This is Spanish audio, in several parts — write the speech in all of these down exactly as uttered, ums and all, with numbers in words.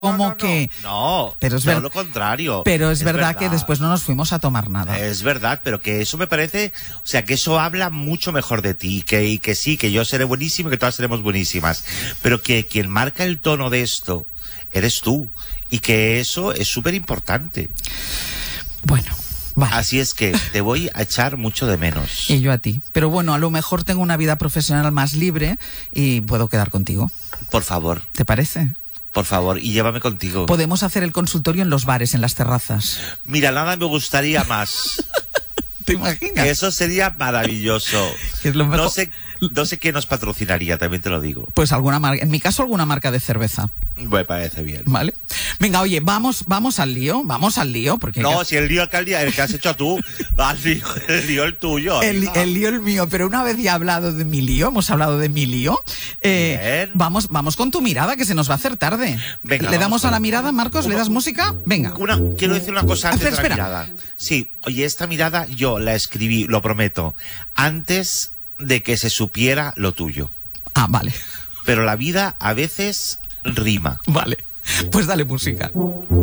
como no, no, que... No, pero es todo ver- lo contrario. Pero es, es verdad, verdad que después no nos fuimos a tomar nada. Es verdad, pero que eso me parece, o sea, que eso habla mucho mejor de ti, que, y que sí, que yo seré buenísimo y que todas seremos buenísimas, pero que quien marca el tono de esto eres tú, y que eso es súper importante. Bueno, vale. Así es que te voy a echar mucho de menos. Y yo a ti. Pero bueno, a lo mejor tengo una vida profesional más libre y puedo quedar contigo. Por favor, ¿Te parece? por favor, y llévame contigo. Podemos hacer el consultorio en los bares, en las terrazas. Mira, nada me gustaría más. ¿Te imaginas? Eso sería maravilloso. Que es lo mejor. No sé, no sé qué nos patrocinaría, también te lo digo. Pues alguna marca, en mi caso alguna marca de cerveza, Me parece bien. ¿vale? Venga, oye, vamos, vamos al lío, vamos al lío, porque No, si el lío que, el, día- el que has hecho tú, el lío el, lío el tuyo. el, amiga. el lío el mío, pero una vez ya hablado de mi lío, hemos hablado de mi lío, eh, Bien. vamos, vamos con tu mirada, que se nos va a hacer tarde. Venga, ¿Le vamos damos con a la la- mirada, Marcos? ¿Le das música? Venga. Una, quiero decir una cosa antes Espera, de la espera. mirada. Sí, oye, esta mirada yo la escribí, lo prometo, antes de que se supiera lo tuyo. Ah, vale, Pero la vida a veces rima. vale. Pues dale música.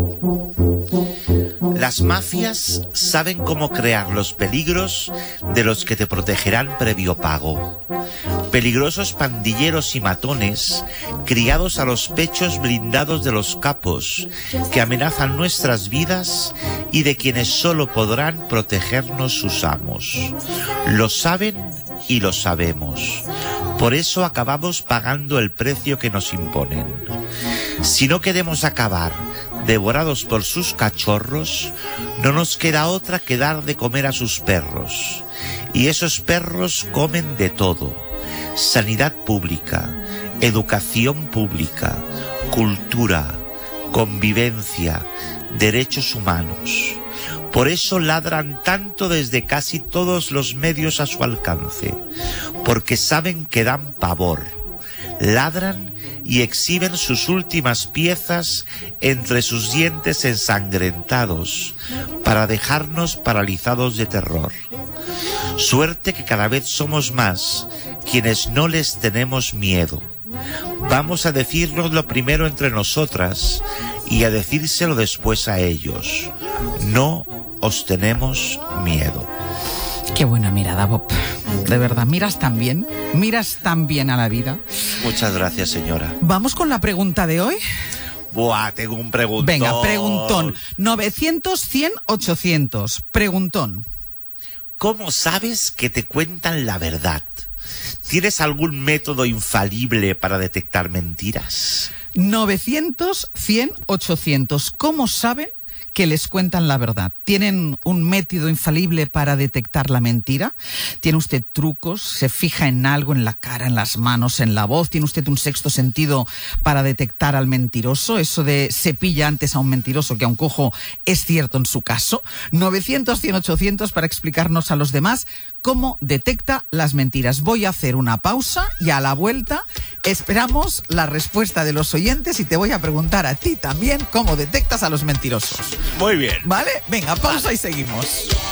Las mafias saben cómo crear los peligros de los que te protegerán previo pago. Peligrosos pandilleros y matones, criados a los pechos blindados de los capos, que amenazan nuestras vidas y de quienes solo podrán protegernos sus amos. Lo saben y lo sabemos. Por eso acabamos pagando el precio que nos imponen. Si no queremos acabar devorados por sus cachorros, no nos queda otra que dar de comer a sus perros. Y esos perros comen de todo: sanidad pública, educación pública, cultura, convivencia, derechos humanos. Por eso ladran tanto desde casi todos los medios a su alcance, porque saben que dan pavor. Ladran y exhiben sus últimas piezas entre sus dientes ensangrentados para dejarnos paralizados de terror. Suerte que cada vez somos más quienes no les tenemos miedo. Vamos a decirnoslo primero entre nosotras y a decírselo después a ellos. No os tenemos miedo. Qué buena mirada, Bob. De verdad, miras tan bien, miras tan bien a la vida. Muchas gracias, señora. Vamos con la pregunta de hoy. Buah, tengo un preguntón. Venga, preguntón. novecientos, cien, ochocientos. Preguntón. ¿Cómo sabes que te cuentan la verdad? ¿Tienes algún método infalible para detectar mentiras? novecientos, cien, ochocientos. ¿Cómo saben que les cuentan la verdad? ¿Tienen un método infalible para detectar la mentira? ¿Tiene usted trucos? ¿Se fija en algo, en la cara, en las manos, en la voz? ¿Tiene usted un sexto sentido para detectar al mentiroso? Eso de se pilla antes a un mentiroso que a un cojo es cierto en su caso. novecientos, cien, ochocientos para explicarnos a los demás cómo detecta las mentiras. Voy a hacer una pausa y a la vuelta esperamos la respuesta de los oyentes y te voy a preguntar a ti también cómo detectas a los mentirosos. Muy bien. ¿Vale? Venga, pausa y seguimos.